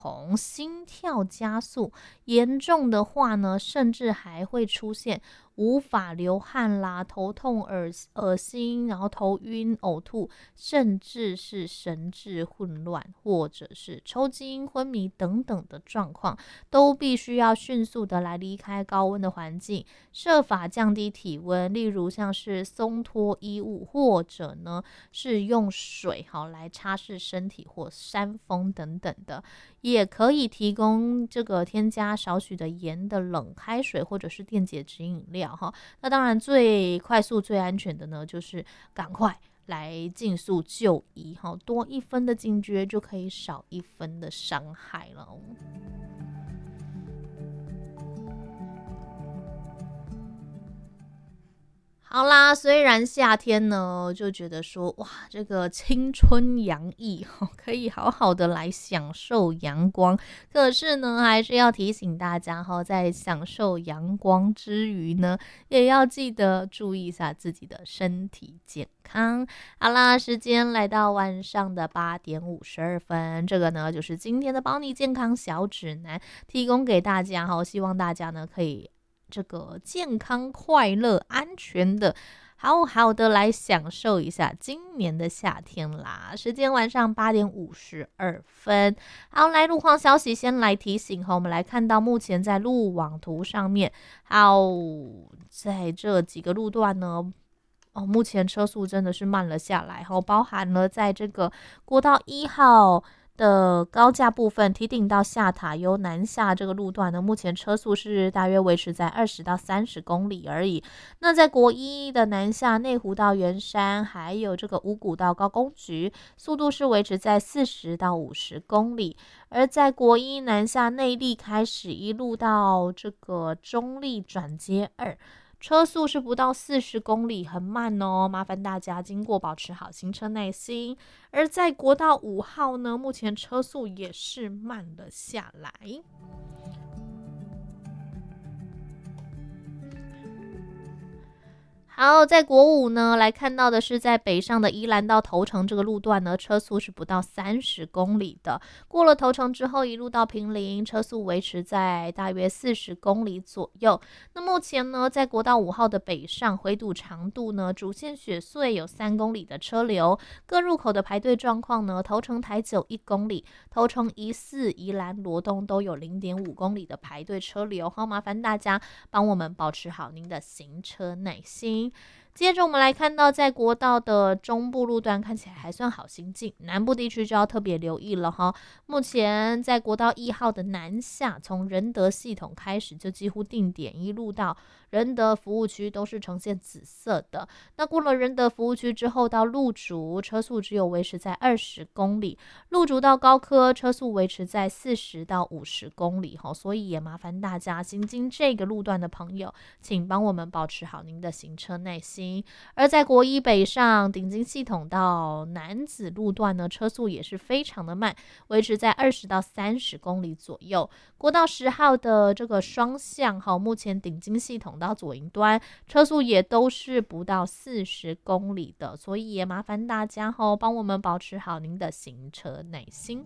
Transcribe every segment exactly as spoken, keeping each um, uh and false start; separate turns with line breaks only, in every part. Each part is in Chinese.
红，心跳加速，严重的话呢，甚至还会出现无法流汗啦、头痛、恶恶心，然后头晕、呕吐，甚至是神志混乱，或者是抽筋、昏迷等等的状况，都必须要迅速的来离开高温的环境，设法降低体温，例如像是松脱衣物，或者呢是用水好来擦拭身体或扇风等等的。也可以提供这个添加少许的盐的冷开水或者是电解质饮料哈。那当然最快速最安全的呢，就是赶快来尽速就医哈，多一分的警觉就可以少一分的伤害了。好啦，虽然夏天呢，就觉得说哇，这个青春洋溢，可以好好的来享受阳光。可是呢，还是要提醒大家哈，在享受阳光之余呢，也要记得注意一下自己的身体健康。好啦，时间来到晚上的八点五十二分，这个呢就是今天的保你健康小指南，提供给大家哈，希望大家呢可以这个健康、快乐、安全的，好好的来享受一下今年的夏天啦。时间晚上八点五十二分。好，来路况消息，先来提醒哈，我们来看到目前在路网图上面，好，在这几个路段呢。哦，目前车速真的是慢了下来，哈，包含了在这个国道一号的高架部分，提顶到下塔由南下这个路段呢，目前车速是大约维持在二十到三十公里而已。那在国一的南下内湖到圆山，还有这个五股到高工局，速度是维持在四十到五十公里。而在国一南下内坜开始一路到这个中坜转接二。车速是不到四十公里，很慢哦，麻烦大家经过保持好行车耐心。而在国道五号呢，目前车速也是慢了下来。好，在国五呢，来看到的是在北上的宜兰到头城这个路段呢，车速是不到三十公里的。过了头城之后，一路到坪林，车速维持在大约四十公里左右。那目前呢，在国道五号的北上回堵长度呢，主线雪隧有三公里的车流，各入口的排队状况呢，头城台九一公里，头城一四宜兰罗东都有零点五公里的排队车流。好，麻烦大家帮我们保持好您的行车耐心。接着我们来看到，在国道的中部路段看起来还算好行进，南部地区就要特别留意了哈。目前在国道一号的南下，从仁德系统开始就几乎定点，一路到仁德服务区都是呈现紫色的。那过了仁德服务区之后，到路竹车速只有维持在二十公里，路竹到高科车速维持在四十到五十公里哈。所以也麻烦大家行经这个路段的朋友，请帮我们保持好您的行车耐心。而在国一北上顶金系统到楠梓路段呢，车速也是非常的慢，维持在二十到三十公里左右。国道十号的这个双向哈，目前顶金系统到左营端车速也都是不到四十公里的，所以也麻烦大家哈，帮我们保持好您的行车耐心。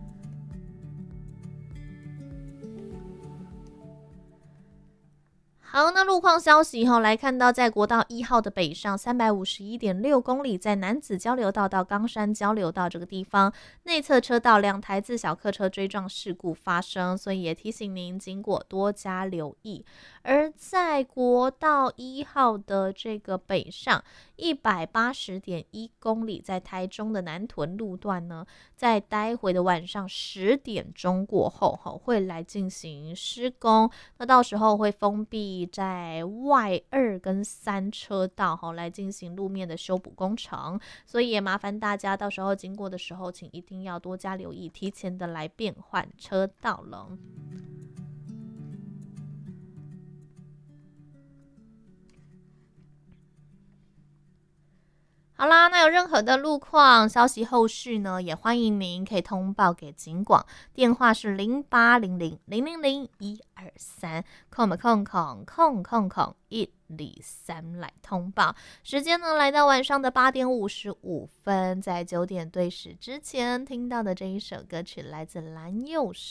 好，那路况消息哈，来看到在国道一号的北上三百五十一点六公里，在楠梓交流道到冈山交流道这个地方，内侧车道两台自小客车追撞事故发生，所以也提醒您经过多加留意。而在国道一号的这个北上一百八十点一公里，在台中的南屯路段呢，在待会的晚上十点钟过后哈，会来进行施工，那到时候会封闭在外二跟三车道哈，来进行路面的修补工程，所以也麻烦大家到时候经过的时候，请一定要多加留意，提前的来变换车道了。 好啦，那有任何的路况消息后续呢，也欢迎您可以通报给警广，电话是零八零零零零零一二三空空空空空空一零三来通报。时间呢来到晚上的八点五十五分，在九点对时之前听到的这一首歌曲来自蓝又时。